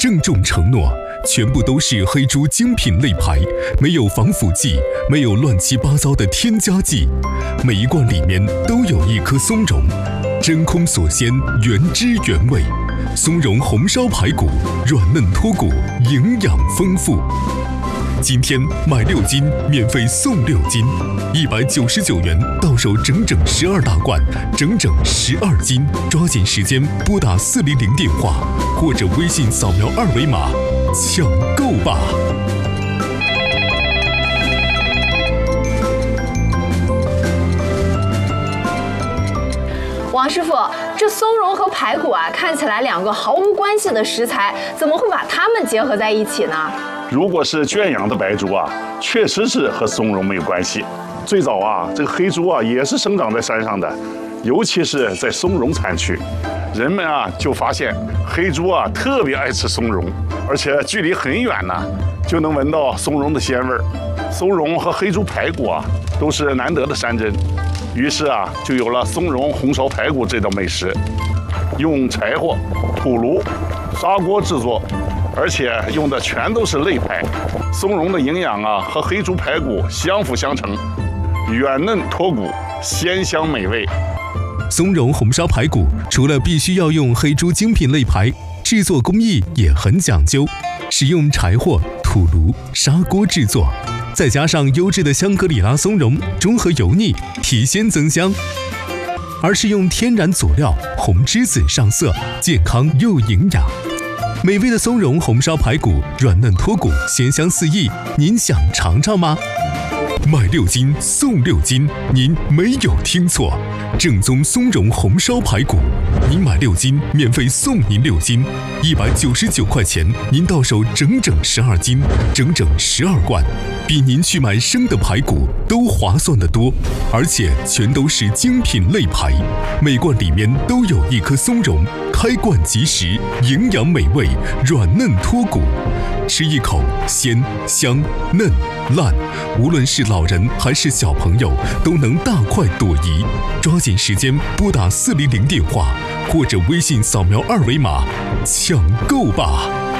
郑重承诺，全部都是黑猪精品肋排，没有防腐剂，没有乱七八糟的添加剂，每一罐里面都有一颗松茸，真空锁鲜，原汁原味。松茸红烧排骨，软嫩脱骨，营养丰富。今天买6斤免费送6斤，199元到手整整12大罐，整整12斤。抓紧时间拨打400电话，或者微信扫描2维码，抢购吧！ 王师傅，这松茸和排骨啊，看起来2个毫无关系的食材，怎么会把它们结合在一起呢？ 如果是圈养的白猪啊，确实是和松茸没有关系。最早啊，这个黑猪啊也是生长在山上的，尤其是在松茸产区，人们啊就发现黑猪啊特别爱吃松茸，而且距离很远呢，就能闻到松茸的鲜味儿。松茸和黑猪排骨啊都是难得的山珍，于是啊就有了松茸红烧排骨这道美食，用柴火、土炉、砂锅制作。而且用的全都是肋排，松茸的营养啊和黑猪排骨相辅相成，软嫩脱骨，鲜香美味。 松茸红烧排骨除了必须要用黑猪精品肋排，制作工艺也很讲究，使用柴火、土炉、砂锅制作，再加上优质的香格里拉松茸，中和油腻，提鲜增香。而是用天然佐料，红栀子上色，健康又营养。美味的松茸红烧排骨，软嫩脱骨，鲜香四溢，您想尝尝吗？买6斤送6斤，您没有听错，正宗松茸红烧排骨，您买6斤免费送您6斤，199块钱，您到手整整12斤，整整12罐，比您去买生的排骨都划算得多，而且全都是精品肋排，每罐里面都有一颗松茸，开罐即食，营养美味，软嫩脱骨，吃一口鲜香嫩烂，无论是老人还是小朋友都能大快朵颐。抓紧时间拨打400电话，或者微信扫描2维码，抢购吧！